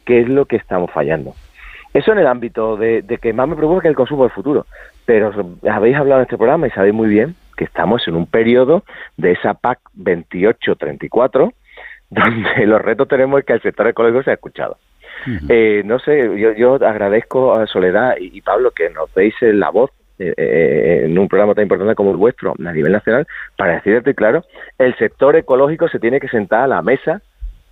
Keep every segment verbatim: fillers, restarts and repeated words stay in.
qué es lo que estamos fallando. Eso en el ámbito de, de que más me preocupa que el consumo del futuro. Pero habéis hablado en este programa y sabéis muy bien que estamos en un periodo de esa P A C veintiocho treinta y cuatro, donde los retos tenemos que el sector ecológico sea escuchado. Uh-huh. Eh, no sé, yo, yo agradezco a Soledad y, y Pablo que nos deis la voz eh, eh, en un programa tan importante como el vuestro a nivel nacional para decirte claro, el sector ecológico se tiene que sentar a la mesa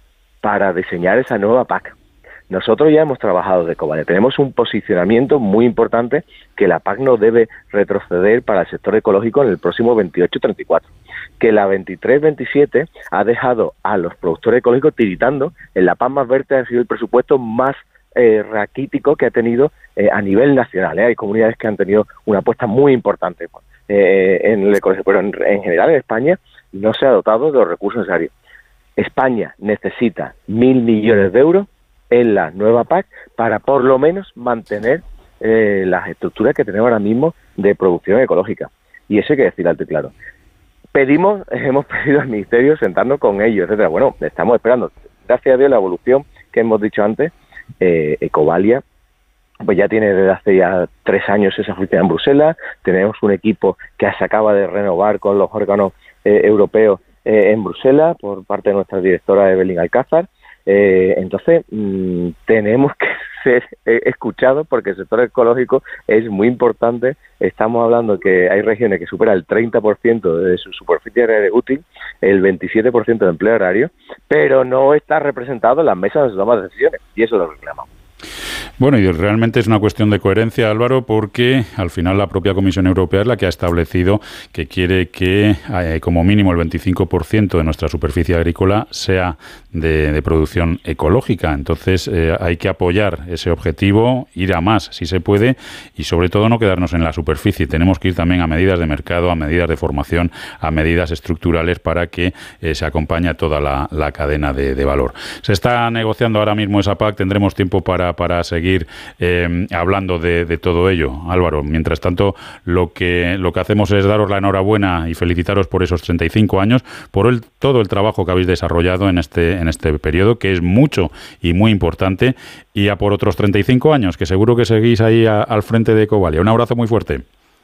para diseñar esa nueva P A C. Nosotros ya hemos trabajado de Ecovalia, tenemos un posicionamiento muy importante que la P A C no debe retroceder para el sector ecológico en el próximo veintiocho treinta y cuatro, que la veintitrés veintisiete ha dejado a los productores ecológicos tiritando. En la P A C más verde ha sido el presupuesto más eh, raquítico que ha tenido eh, a nivel nacional. ¿eh? Hay comunidades que han tenido una apuesta muy importante eh, en el ecológico, pero en, en general en España no se ha dotado de los recursos necesarios. España necesita mil millones de euros en la nueva P A C para por lo menos mantener eh, las estructuras que tenemos ahora mismo de producción ecológica. Y eso hay que decir alto y claro. Pedimos, hemos pedido al Ministerio sentarnos con ellos, etcétera. Bueno, estamos esperando. Gracias a Dios la evolución que hemos dicho antes, eh, Ecovalia, pues ya tiene desde hace ya tres años esa oficina en Bruselas. Tenemos un equipo que se acaba de renovar con los órganos eh, europeos eh, en Bruselas por parte de nuestra directora Evelyn Alcázar. Eh, entonces, mmm, tenemos que ser eh, escuchados porque el sector ecológico es muy importante. Estamos hablando que hay regiones que superan el treinta por ciento de su superficie agraria útil, el veintisiete por ciento de empleo agrario, pero no está representado en las mesas donde se toman decisiones, y eso lo reclamamos. Bueno, y realmente es una cuestión de coherencia, Álvaro, porque al final la propia Comisión Europea es la que ha establecido que quiere que eh, como mínimo el veinticinco por ciento de nuestra superficie agrícola sea de, de producción ecológica. Entonces eh, hay que apoyar ese objetivo, ir a más si se puede y sobre todo no quedarnos en la superficie. Tenemos que ir también a medidas de mercado, a medidas de formación, a medidas estructurales para que eh, se acompañe toda la, la cadena de, de valor. Se está negociando ahora mismo esa P A C, tendremos tiempo para, para seguir Eh, hablando de, de todo ello, Álvaro. Mientras tanto, lo que lo que hacemos es daros la enhorabuena y felicitaros por esos treinta y cinco años, por el, todo el trabajo que habéis desarrollado en este en este periodo, que es mucho y muy importante, y a por otros treinta y cinco años, que seguro que seguís ahí a, al frente de Ecovalia. Un abrazo muy fuerte.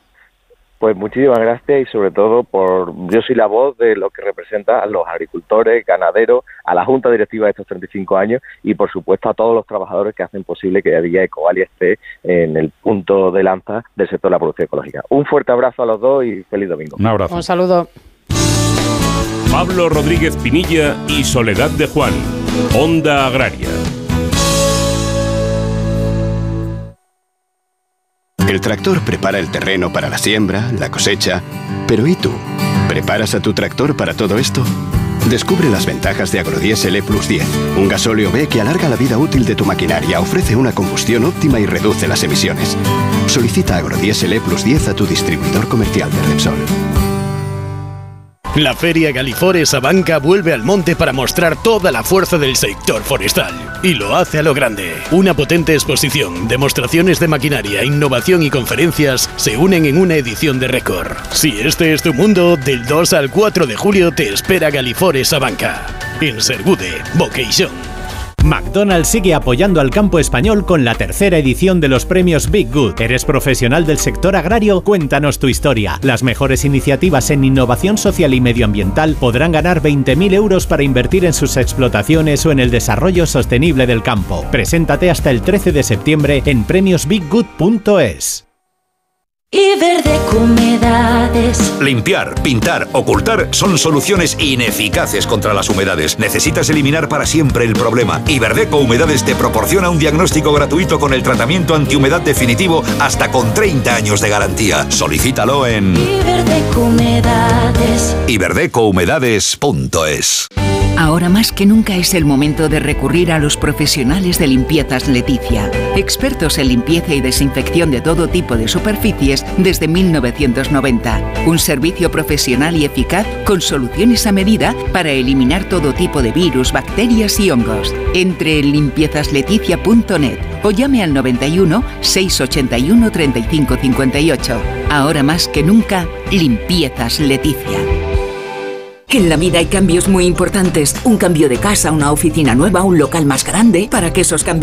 Pues muchísimas gracias y sobre todo por yo soy la voz de lo que representa a los agricultores, ganaderos, a la Junta Directiva de estos treinta y cinco años y por supuesto a todos los trabajadores que hacen posible que cada día Ecovalia esté en el punto de lanza del sector de la producción ecológica. Un fuerte abrazo a los dos y feliz domingo. Un abrazo. Un saludo. Pablo Rodríguez Pinilla y Soledad de Juan, Onda Agraria. El tractor prepara el terreno para la siembra, la cosecha. Pero ¿y tú? ¿Preparas a tu tractor para todo esto? Descubre las ventajas de Agrodiesel E plus diez, un gasóleo B que alarga la vida útil de tu maquinaria, ofrece una combustión óptima y reduce las emisiones. Solicita Agrodiesel E plus diez a tu distribuidor comercial de Repsol. La Feria Galifores Abanca vuelve al monte para mostrar toda la fuerza del sector forestal. Y lo hace a lo grande. Una potente exposición, demostraciones de maquinaria, innovación y conferencias se unen en una edición de récord. Si este es tu mundo, del dos al cuatro de julio te espera Galifores Abanca. En Sergude, Vocation. McDonald's sigue apoyando al campo español con la tercera edición de los premios Big Good. ¿Eres profesional del sector agrario? Cuéntanos tu historia. Las mejores iniciativas en innovación social y medioambiental podrán ganar veinte mil euros para invertir en sus explotaciones o en el desarrollo sostenible del campo. Preséntate hasta el trece de septiembre en premios big good punto es. Iberdeco Humedades. Limpiar, pintar, ocultar son soluciones ineficaces contra las humedades. Necesitas eliminar para siempre el problema. Iberdeco Humedades te proporciona un diagnóstico gratuito con el tratamiento antihumedad definitivo hasta con treinta años de garantía. Solicítalo en Iberdeco Humedades. iberdeco humedades punto es. Ahora más que nunca es el momento de recurrir a los profesionales de Limpiezas Leticia. Expertos en limpieza y desinfección de todo tipo de superficies desde mil novecientos noventa. Un servicio profesional y eficaz con soluciones a medida para eliminar todo tipo de virus, bacterias y hongos. Entre en limpiezas leticia punto net o llame al noventa y uno, seiscientos ochenta y uno, treinta y cinco cincuenta y ocho. Ahora más que nunca, Limpiezas Leticia. En la vida hay cambios muy importantes. Un cambio de casa, una oficina nueva, un local más grande. Para que esos cambios